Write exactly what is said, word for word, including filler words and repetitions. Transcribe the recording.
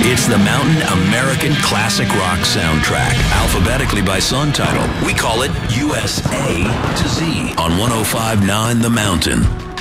It's the Mountain American Classic Rock soundtrack, alphabetically by song title. We call it U S A to Z on one oh five point nine The Mountain.